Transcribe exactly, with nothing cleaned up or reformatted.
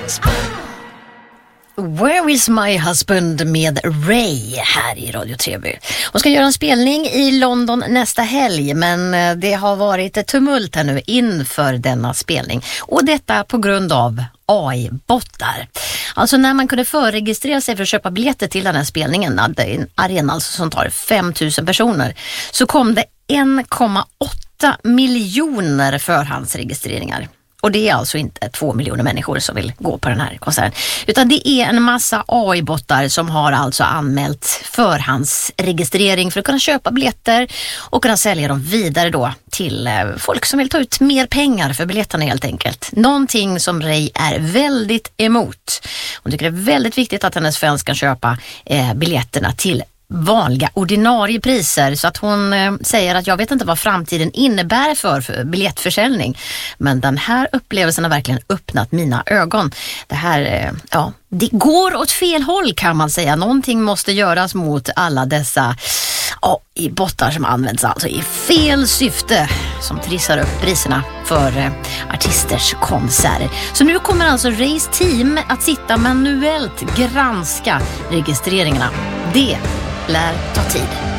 Where is my husband med Ray här i Radio T V. Hon ska göra en spelning i London nästa helg, men det har varit ett tumult här nu inför denna spelning. Och detta på grund av A I-bottar. Alltså när man kunde förregistrera sig för att köpa biljetter till den här spelningen, en arena alltså som tar fem tusen personer, så kom det en komma åtta miljoner förhandsregistreringar. Och det är alltså inte två miljoner människor som vill gå på den här konserten. Utan det är en massa A I-bottar som har alltså anmält förhandsregistrering för att kunna köpa biljetter och kunna sälja dem vidare då till folk som vill ta ut mer pengar för biljetterna helt enkelt. Någonting som Ray är väldigt emot. Hon tycker det är väldigt viktigt att hennes fans kan köpa eh, biljetterna till vanliga ordinarie priser, så att hon eh, säger att jag vet inte vad framtiden innebär för, för biljettförsäljning, men den här upplevelsen har verkligen öppnat mina ögon. Det här, eh, ja, det går åt fel håll kan man säga. Någonting måste göras mot alla dessa ja, i bottar som används alltså i fel syfte, som trissar upp priserna för eh, artisters konserter. Så nu kommer alltså Rays team att sitta manuellt granska registreringarna. Det lär ta tid.